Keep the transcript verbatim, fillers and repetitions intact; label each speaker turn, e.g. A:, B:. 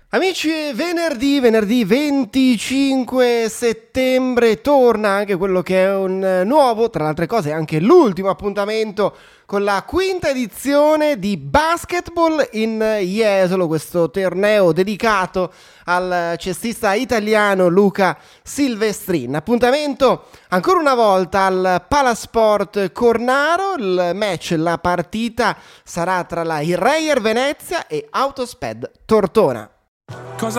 A: Amici, venerdì, venerdì venticinque settembre torna anche quello che è un nuovo, tra le altre cose anche l'ultimo appuntamento con la quinta edizione di Basketball in Jesolo, questo torneo dedicato al cestista italiano Luca Silvestrin. Appuntamento ancora una volta al Palasport Cornaro, il match, la partita sarà tra la Reyer Venezia e Autosped Tortona.
B: Cosa